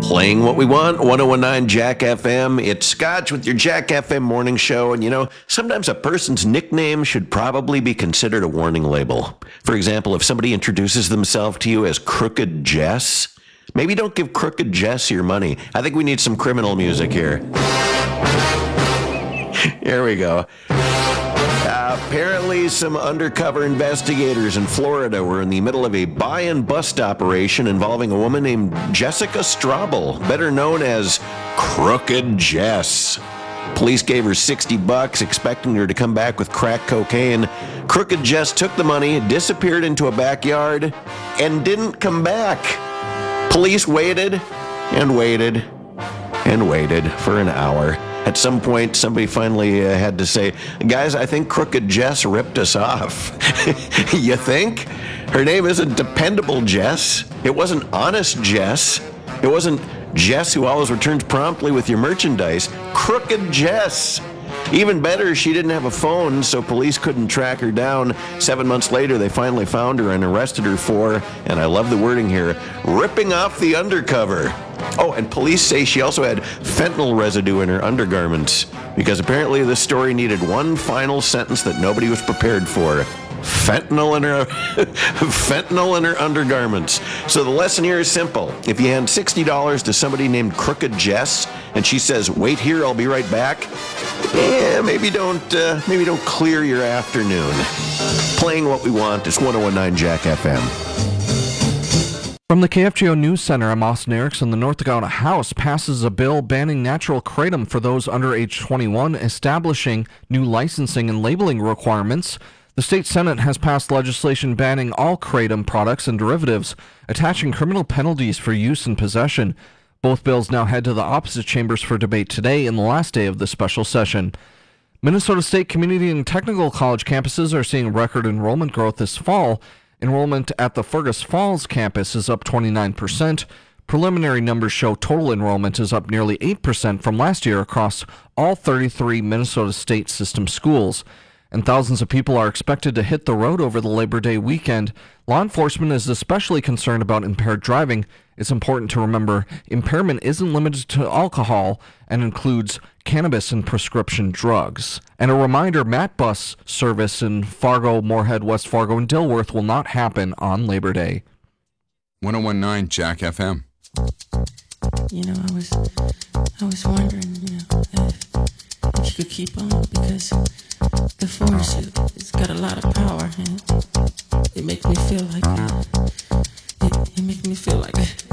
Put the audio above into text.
Playing what we want, 1019 Jack FM. It's Scotch with your Jack FM morning show. And you know, sometimes a person's nickname should probably be considered a warning label. For example, if somebody introduces themselves to you as Crooked Jess, maybe don't give Crooked Jess your money. I think we need some criminal music here. Here we go. Apparently, some undercover investigators in Florida were in the middle of a buy and bust operation involving a woman named Jessica Strobel, better known as Crooked Jess. Police gave her $60, expecting her to come back with crack cocaine. Crooked Jess took the money, disappeared into a backyard, and didn't come back. Police waited and waited and waited for an hour. At some point, somebody finally had to say, guys, I think Crooked Jess ripped us off. You think? Her name isn't Dependable Jess. It wasn't Honest Jess. It wasn't Jess who always returns promptly with your merchandise. Crooked Jess. Even better, she didn't have a phone, so police couldn't track her down. 7 months later, they finally found her and arrested her for, and I love the wording here, ripping off the undercover. Oh, and police say she also had fentanyl residue in her undergarments, because apparently this story needed one final sentence that nobody was prepared for. Fentanyl in her undergarments. So the lesson here is simple. If you hand $60 to somebody named Crooked Jess, and she says, wait here, I'll be right back, maybe don't clear your afternoon. Playing what we want. It's 1019 Jack FM. From the KFGO News Center, I'm Austin Erickson. The North Dakota House passes a bill banning natural kratom for those under age 21, establishing new licensing and labeling requirements. The state Senate has passed legislation banning all kratom products and derivatives, attaching criminal penalties for use and possession. Both bills now head to the opposite chambers for debate today in the last day of the special session. Minnesota State Community and Technical College campuses are seeing record enrollment growth this fall. Enrollment at the Fergus Falls campus is up 29%. Preliminary numbers show total enrollment is up nearly 8% from last year across all 33 Minnesota State system schools. And thousands of people are expected to hit the road over the Labor Day weekend. Law enforcement is especially concerned about impaired driving. It's important to remember impairment isn't limited to alcohol and includes cannabis and prescription drugs. And a reminder, Matt Bus service in Fargo, Moorhead, West Fargo, and Dilworth will not happen on Labor Day. 1019 Jack FM. You know, I was wondering, if you could keep on, because the force, it's got a lot of power, and it makes me feel like, it makes me feel like